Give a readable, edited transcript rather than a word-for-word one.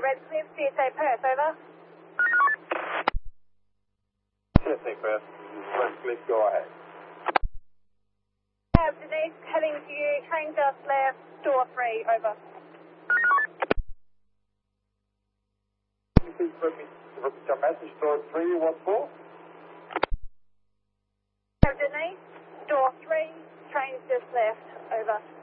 Redcliffe, CSA Perth, over. CSA Perth, Redcliffe, go ahead. Denise, heading to you, train just left, door 3, over. Can you please repeat your message, door 3, what for? Denise, door 3, train just left, over.